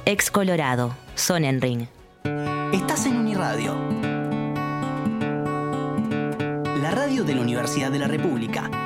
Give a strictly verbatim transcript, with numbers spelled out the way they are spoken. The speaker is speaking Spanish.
Ex Colorado, Sonnenring. Estás en Uniradio, la radio de la Universidad de la República.